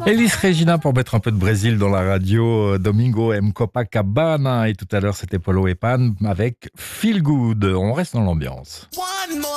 Elis Regina pour mettre un peu de Brésil dans la radio. Domingo M. Copacabana. Et tout à l'heure, c'était Polo et Pan avec Feel Good. On reste dans l'ambiance.